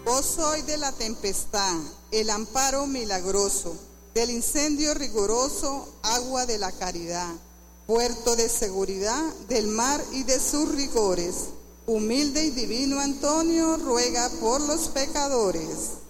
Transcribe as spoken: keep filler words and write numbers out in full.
Vos sois de la tempestad, el amparo milagroso, del incendio riguroso, agua de la caridad, puerto de seguridad del mar y de sus rigores. Humilde y divino Antonio, ruega por los pecadores.